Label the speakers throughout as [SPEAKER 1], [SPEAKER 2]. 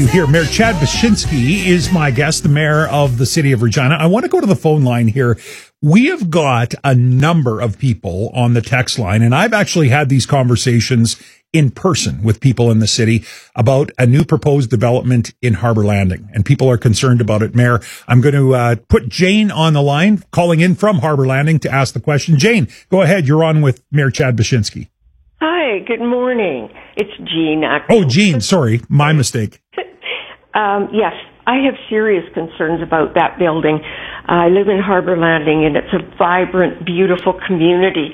[SPEAKER 1] Here, Mayor Chad Vischinski is my guest, the mayor of the city of Regina. I want to go to the phone line here. We have got a number of people on the text line, and I've actually had these conversations in person with people in the city about a new proposed development in Harbor Landing, and people are concerned about it. Mayor, I'm going to put Jane on the line, calling in from Harbor Landing to ask the question. Jane, go ahead. You're on with Mayor Chad Vischinski.
[SPEAKER 2] Hi, good morning. It's Jean, actually.
[SPEAKER 1] Oh, Jean, sorry. My mistake.
[SPEAKER 2] Yes, I have serious concerns about that building. I live in Harbor Landing, and it's a vibrant, beautiful community.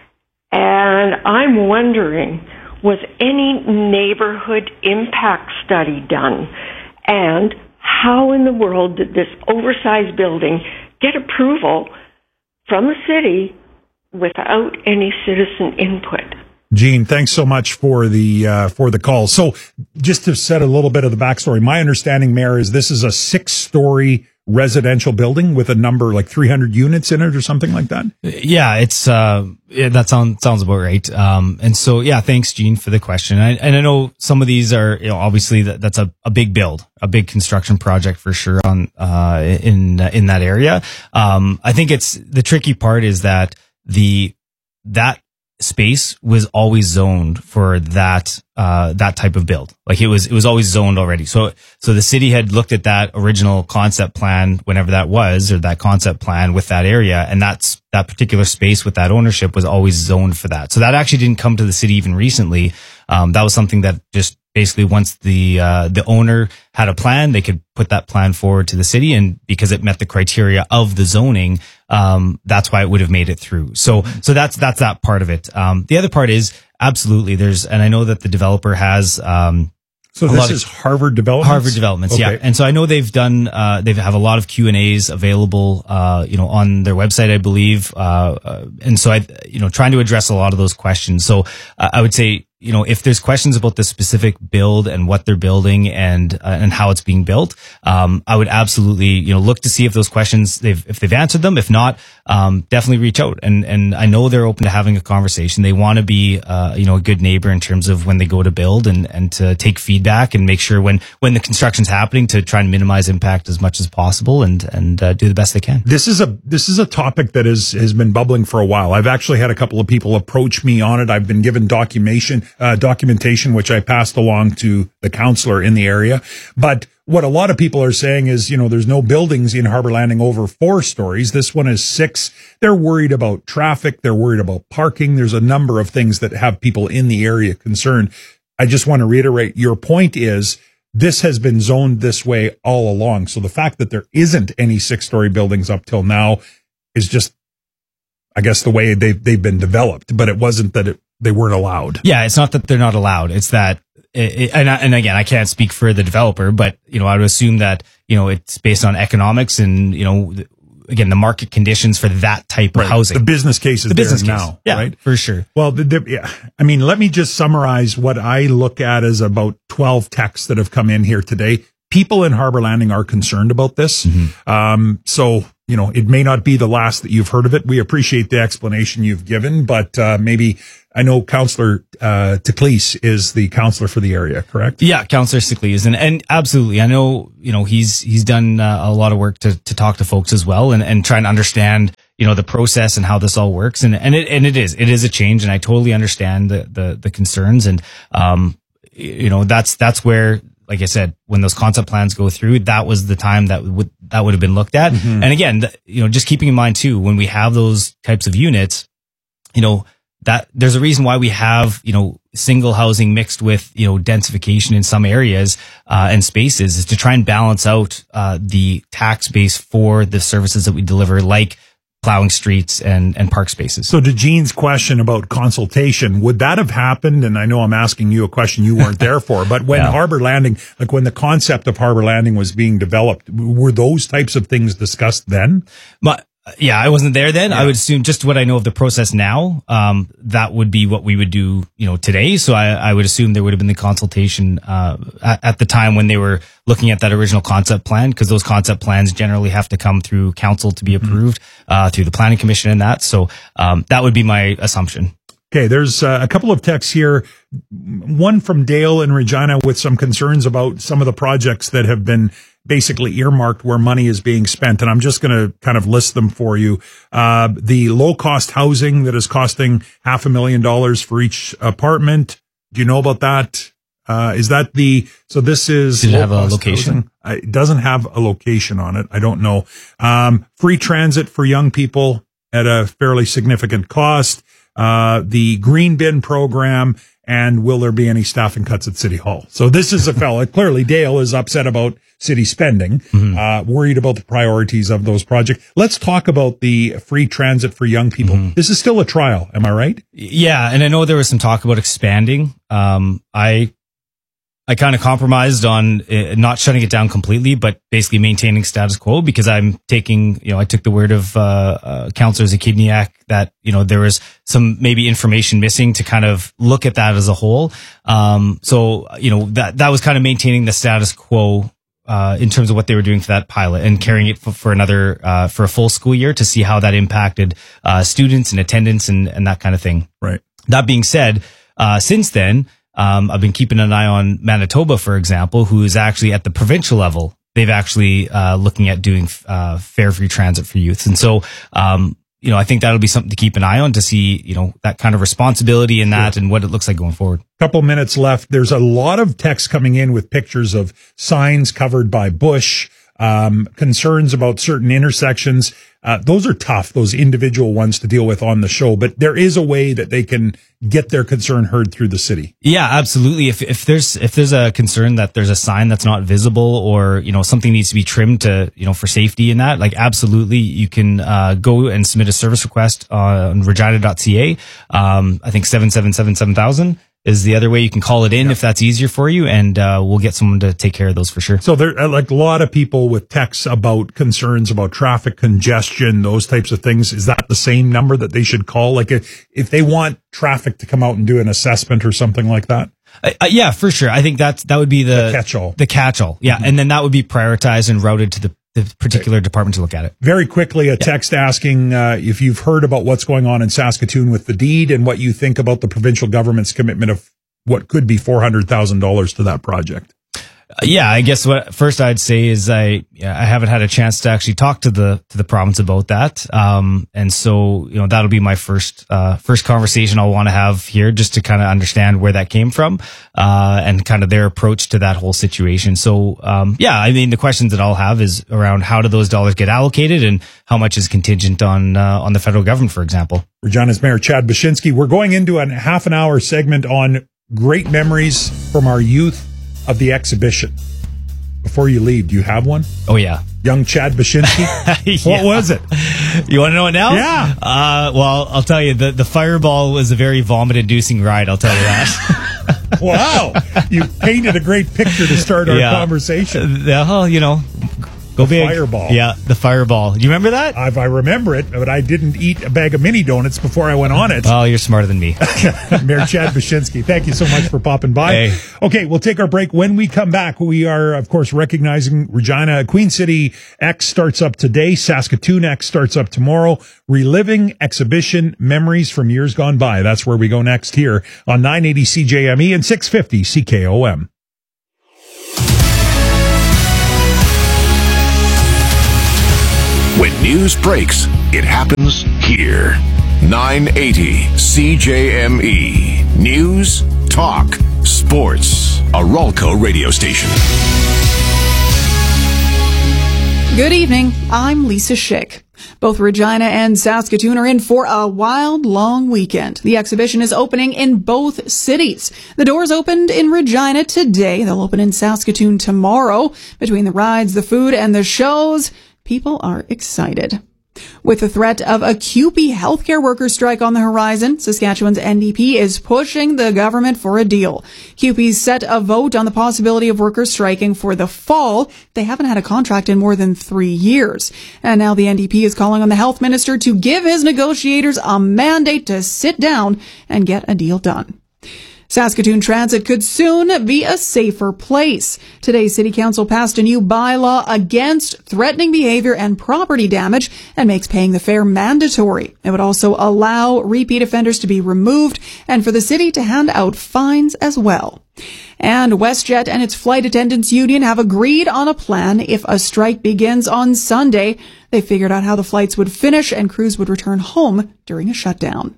[SPEAKER 2] And I'm wondering, was any neighborhood impact study done? And how in the world did this oversized building get approval from the city without any citizen input?
[SPEAKER 1] Gene, thanks so much for the call. So just to set a little bit of the backstory, my understanding, Mayor, is this is a 6-story residential building with a number like 300 units in it or something like that.
[SPEAKER 3] Yeah, it's that sounds about right. And so yeah, thanks, Gene, for the question. And I know some of these are, obviously that's a big build, a big construction project for sure on in that area. I think it's the tricky part is that that space was always zoned for that type of build. Like it was always zoned already. So the city had looked at that original concept plan, whenever that was, or that concept plan with that area, and that particular space with that ownership was always zoned for that. So that actually didn't come to the city even recently. That was something that just basically once the owner had a plan, they could put that plan forward to the city, and because it met the criteria of the zoning, that's why it would have made it through. So that's that part of it. The other part is absolutely and I know that the developer has,
[SPEAKER 1] so this is Harvard Developments?
[SPEAKER 3] Harvard Developments,
[SPEAKER 1] okay.
[SPEAKER 3] Yeah. And so I know they've done, they have a lot of Q&As available, on their website, I believe. And so trying to address a lot of those questions. So I would say, if there's questions about the specific build and what they're building and how it's being built, I would absolutely, look to see if those questions if they've answered them. If not, definitely reach out. And I know they're open to having a conversation. They want to be, a good neighbor in terms of when they go to build and to take feedback and make sure when the construction's happening to try and minimize impact as much as possible and do the best they can.
[SPEAKER 1] This is a topic that has been bubbling for a while. I've actually had a couple of people approach me on it. I've been given documentation, which I passed along to the councillor in the area. But what a lot of people are saying is, there's no buildings in Harbor Landing over 4 stories. This one is 6. They're worried about traffic. They're worried about parking. There's a number of things that have people in the area concerned. I just want to reiterate, your point is this has been zoned this way all along. So the fact that there isn't any 6-story buildings up till now is just, I guess, the way they've been developed, but it wasn't that they weren't allowed.
[SPEAKER 3] Yeah, it's not that they're not allowed. It's that, and again, I can't speak for the developer, but I would assume that it's based on economics and again the market conditions for that type of housing.
[SPEAKER 1] The business case is there now,
[SPEAKER 3] yeah,
[SPEAKER 1] right?
[SPEAKER 3] For sure.
[SPEAKER 1] Well, yeah. I mean, let me just summarize what I look at as about 12 texts that have come in here today. People in Harbor Landing are concerned about this. Mm-hmm. So, it may not be the last that you've heard of it. We appreciate the explanation you've given, but maybe I know Councillor Teclis is the councillor for the area, correct?
[SPEAKER 3] Yeah, Councillor Teclis, and absolutely. I know, he's done a lot of work to talk to folks as well and try and understand, the process and how this all works. And it is a change, and I totally understand the concerns. And, that's where, like I said, when those concept plans go through, that was the time that would have been looked at. Mm-hmm. And again, just keeping in mind too, when we have those types of units, that there's a reason why we have, single housing mixed with, densification in some areas, and spaces is to try and balance out, the tax base for the services that we deliver, like plowing streets and park spaces.
[SPEAKER 1] So to Gene's question about consultation, would that have happened? And I know I'm asking you a question you weren't there for, but when Harbor Landing, like when the concept of Harbor Landing was being developed, were those types of things discussed then?
[SPEAKER 3] Yeah, I wasn't there then. Yeah. I would assume just what I know of the process now, that would be what we would do, today. So I would assume there would have been the consultation, at the time when they were looking at that original concept plan, because those concept plans generally have to come through council to be approved, through the planning commission and that. So, that would be my assumption.
[SPEAKER 1] Okay, there's a couple of texts here. One from Dale in Regina with some concerns about some of the projects that have been basically earmarked where money is being spent. And I'm just going to kind of list them for you. The low-cost housing that is costing $500,000 for each apartment. Do you know about that? Is that so this is.
[SPEAKER 3] Did it have a location?
[SPEAKER 1] It doesn't have a location on it. I don't know. Free transit for young people at a fairly significant cost. The green bin program, and will there be any staffing cuts at City Hall? So this is a fella. Clearly, Dale is upset about city spending, worried about the priorities of those projects. Let's talk about the free transit for young people. This is still a trial. Am I right?
[SPEAKER 3] Yeah. And I know there was some talk about expanding. I kind of compromised on not shutting it down completely, but basically maintaining status quo, because I'm taking, I took the word of Councillor Zakidniak that, there was some maybe information missing to kind of look at that as a whole. So that was kind of maintaining the status quo in terms of what they were doing for that pilot, and carrying it for another for a full school year to see how that impacted students and attendance and that kind of thing.
[SPEAKER 1] Right.
[SPEAKER 3] That being said, since then, I've been keeping an eye on Manitoba, for example, who is actually at the provincial level. They've actually looking at doing fare free transit for youth. And so, I think that'll be something to keep an eye on to see, that kind of responsibility in that and what it looks like going forward.
[SPEAKER 1] Couple minutes left. There's a lot of text coming in with pictures of signs covered by bush, concerns about certain intersections. Those are tough, those individual ones to deal with on the show, but there is a way that they can get their concern heard through the city.
[SPEAKER 3] Yeah, absolutely. If there's a concern that there's a sign that's not visible, or, something needs to be trimmed to, for safety in that, like, absolutely, you can, go and submit a service request on regina.ca. I think 777-7000 is the other way. You can call it in if that's easier for you, and we'll get someone to take care of those for sure.
[SPEAKER 1] So there are like a lot of people with texts about concerns about traffic congestion, those types of things. Is that the same number that they should call? Like if they want traffic to come out and do an assessment or something like that?
[SPEAKER 3] Yeah, for sure. I think that would be the
[SPEAKER 1] catch-all.
[SPEAKER 3] The catch-all. Yeah. And then that would be prioritized and routed to the particular department to look at it.
[SPEAKER 1] Very quickly, a text asking if you've heard about what's going on in Saskatoon with the deed and what you think about the provincial government's commitment of what could be $400,000 to that project.
[SPEAKER 3] Yeah, I guess what first I'd say is I haven't had a chance to actually talk to the province about that. And so, that'll be my first conversation I'll want to have here, just to kind of understand where that came from, and kind of their approach to that whole situation. So, the questions that I'll have is around how do those dollars get allocated and how much is contingent on the federal government, for example.
[SPEAKER 1] Regina's Mayor Chad Baczynski. We're going into a half an hour segment on great memories from our youth of the exhibition. Before you leave, do you have one?
[SPEAKER 3] Oh, yeah.
[SPEAKER 1] Young Chad Baczynski?
[SPEAKER 3] Yeah.
[SPEAKER 1] What was it?
[SPEAKER 3] You want to know it now?
[SPEAKER 1] Yeah.
[SPEAKER 3] Well, I'll tell you, the Fireball was a very vomit-inducing ride, I'll tell you that.
[SPEAKER 1] Wow. You painted a great picture to start our conversation.
[SPEAKER 3] Go big.
[SPEAKER 1] Fireball.
[SPEAKER 3] Yeah, the Fireball. Do you remember that?
[SPEAKER 1] I remember it, but I didn't eat a bag of mini donuts before I went on it.
[SPEAKER 3] Oh, you're smarter than me.
[SPEAKER 1] Mayor Chad Baczynski, thank you so much for popping by.
[SPEAKER 3] Hey.
[SPEAKER 1] Okay, we'll take our break. When we come back, we are, of course, recognizing Regina. Queen City X starts up today. Saskatoon X starts up tomorrow. Reliving exhibition memories from years gone by. That's where we go next here on 980 CJME and 650 CKOM.
[SPEAKER 4] When news breaks, it happens here. 980 CJME. News, talk, sports. A Ralco radio station.
[SPEAKER 5] Good evening. I'm Lisa Schick. Both Regina and Saskatoon are in for a wild, long weekend. The exhibition is opening in both cities. The doors opened in Regina today. They'll open in Saskatoon tomorrow. Between the rides, the food, and the shows, people are excited. With the threat of a CUPE healthcare workers strike on the horizon, Saskatchewan's NDP is pushing the government for a deal. CUPE's set a vote on the possibility of workers striking for the fall. They haven't had a contract in more than 3 years. And now the NDP is calling on the health minister to give his negotiators a mandate to sit down and get a deal done. Saskatoon Transit could soon be a safer place. Today, City Council passed a new bylaw against threatening behavior and property damage and makes paying the fare mandatory. It would also allow repeat offenders to be removed and for the city to hand out fines as well. And WestJet and its flight attendants union have agreed on a plan if a strike begins on Sunday. They figured out how the flights would finish and crews would return home during a shutdown.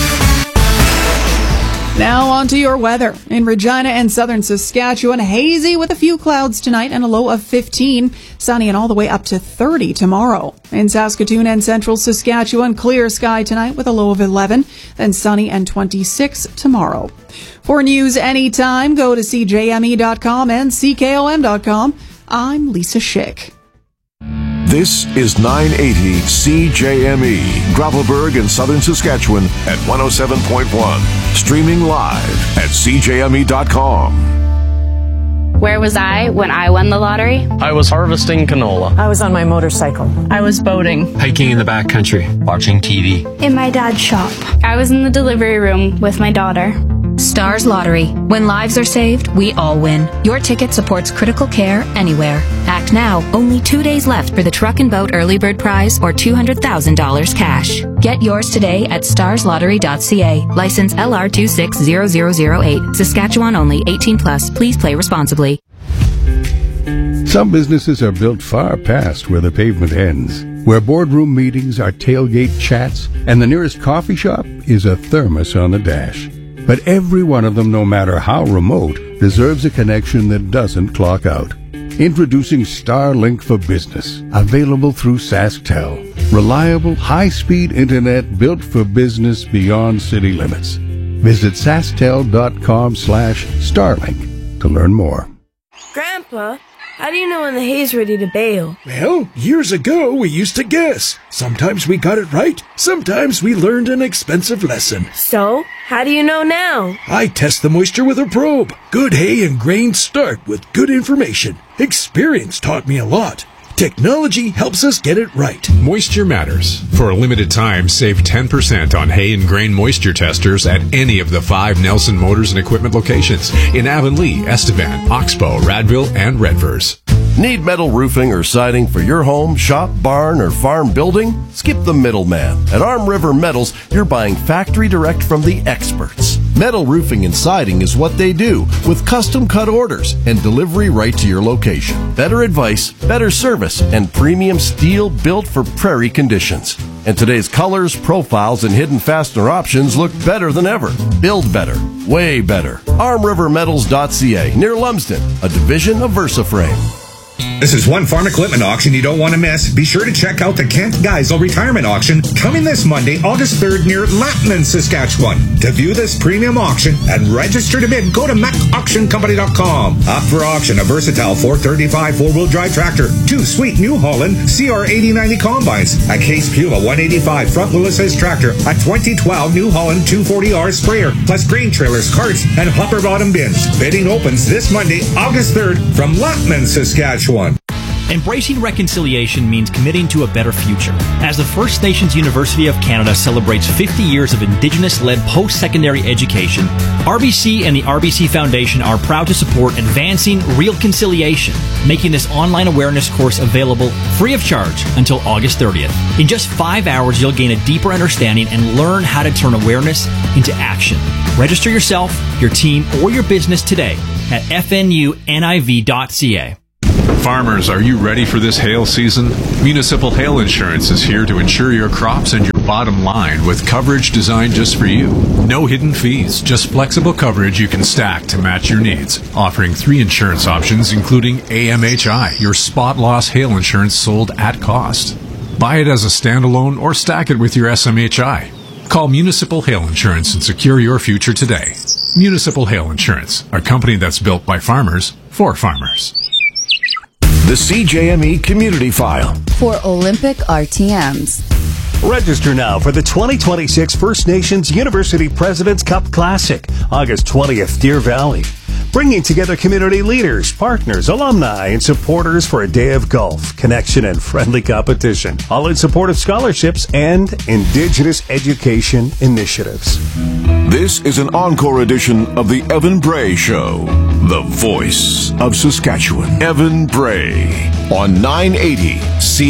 [SPEAKER 5] Now on to your weather. In Regina and southern Saskatchewan, hazy with a few clouds tonight and a low of 15. Sunny and all the way up to 30 tomorrow. In Saskatoon and central Saskatchewan, clear sky tonight with a low of 11. Then sunny and 26 tomorrow. For news anytime, go to CJME.com and CKOM.com. I'm Lisa Schick.
[SPEAKER 4] This is 980 CJME, Gravelburg in southern Saskatchewan at 107.1. Streaming live at CJME.com.
[SPEAKER 6] Where was I when I won the lottery?
[SPEAKER 7] I was harvesting canola.
[SPEAKER 8] I was on my motorcycle.
[SPEAKER 9] I was boating.
[SPEAKER 10] Hiking in the backcountry. Watching TV.
[SPEAKER 6] In my dad's shop. I was in the delivery room with my daughter.
[SPEAKER 11] Stars Lottery. When lives are saved, we all win. Your ticket supports critical care anywhere. Act now. Only 2 days left for the Truck and Boat Early Bird Prize or $200,000 cash. Get yours today at starslottery.ca. License LR260008. Saskatchewan only. 18 plus. Please play responsibly.
[SPEAKER 12] Some businesses are built far past where the pavement ends, where boardroom meetings are tailgate chats, and the nearest coffee shop is a thermos on the dash. But every one of them, no matter how remote, deserves a connection that doesn't clock out. Introducing Starlink for Business, available through SaskTel. Reliable, high-speed internet built for business beyond city limits. Visit SaskTel.com/Starlink to learn more.
[SPEAKER 13] Grandpa, how do you know when the hay's ready to bale?
[SPEAKER 14] Well, years ago we used to guess. Sometimes we got it right, sometimes we learned an expensive lesson.
[SPEAKER 13] So, how do you know now?
[SPEAKER 14] I test the moisture with a probe. Good hay and grain start with good information. Experience taught me a lot. Technology helps us get it right.
[SPEAKER 15] Moisture matters. For a limited time, save 10% on hay and grain moisture testers at any of the 5 Nelson Motors and Equipment locations in Avonlea, Estevan, Oxbow, Radville, and Redvers.
[SPEAKER 16] Need metal roofing or siding for your home, shop, barn, or farm building? Skip the middleman. At Arm River Metals, you're buying factory direct from the experts. Metal roofing and siding is what they do, with custom cut orders and delivery right to your location. Better advice, better service, and premium steel built for prairie conditions. And today's colors, profiles, and hidden fastener options look better than ever. Build better. Way better. ArmRiverMetals.ca, near Lumsden, a division of VersaFrame.
[SPEAKER 17] This is one farm equipment auction you don't want to miss. Be sure to check out the Kent Geisel Retirement Auction coming this Monday, August 3rd near Lattman, Saskatchewan. To view this premium auction and register to bid, go to macauctioncompany.com. Up for auction, a versatile 435 four-wheel drive tractor, 2 sweet New Holland CR8090 combines, a Case Puma 185 front-wheel assist tractor, a 2012 New Holland 240R sprayer, plus grain trailers, carts, and hopper bottom bins. Bidding opens this Monday, August 3rd from Lattman, Saskatchewan.
[SPEAKER 18] Embracing reconciliation means committing to a better future. As the First Nations University of Canada celebrates 50 years of Indigenous-led post-secondary education, RBC and the RBC Foundation are proud to support advancing reconciliation, making this online awareness course available free of charge until August 30th. In just 5 hours, you'll gain a deeper understanding and learn how to turn awareness into action. Register yourself, your team, or your business today at fnuniv.ca.
[SPEAKER 15] Farmers, are you ready for this hail season? Municipal Hail Insurance is here to insure your crops and your bottom line with coverage designed just for you. No hidden fees, just flexible coverage you can stack to match your needs. Offering 3 insurance options, including AMHI, your spot loss hail insurance sold at cost. Buy it as a standalone or stack it with your SMHI. Call Municipal Hail Insurance and secure your future today. Municipal Hail Insurance, a company that's built by farmers for farmers.
[SPEAKER 4] The CJME Community File
[SPEAKER 19] for Olympic RTMs.
[SPEAKER 20] Register now for the 2026 First Nations University President's Cup Classic, August 20th, Deer Valley. bringing together community leaders, partners, alumni, and supporters for a day of golf, connection, and friendly competition, all in support of scholarships and Indigenous education initiatives.
[SPEAKER 4] This is an encore edition of the Evan Bray Show, the voice of Saskatchewan. Evan Bray on 980 C.